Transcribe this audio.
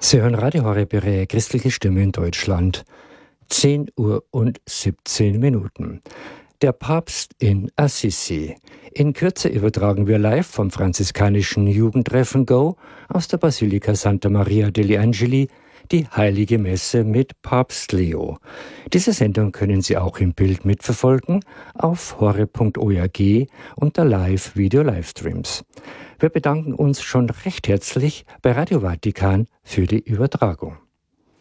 Sie hören Radio Horeb, Ihre christliche Stimme in Deutschland. 10 Uhr und 17 Minuten. Der Papst in Assisi. In Kürze übertragen wir live vom franziskanischen Jugendtreffen Go aus der Basilika Santa Maria degli Angeli die Heilige Messe mit Papst Leo. Diese Sendung können Sie auch im Bild mitverfolgen auf horeb.org unter Live-Video-Livestreams. Wir bedanken uns schon recht herzlich bei Radio Vatikan für die Übertragung.